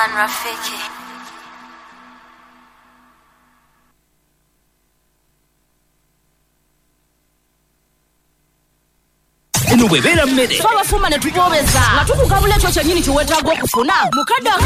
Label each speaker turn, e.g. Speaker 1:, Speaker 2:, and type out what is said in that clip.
Speaker 1: Batman Rafiki.
Speaker 2: Eno bwebera mmere
Speaker 3: Faba fuma ne tubobeza nga tukugabula ekyo kyennyini kiwetaaga okufuna mukadde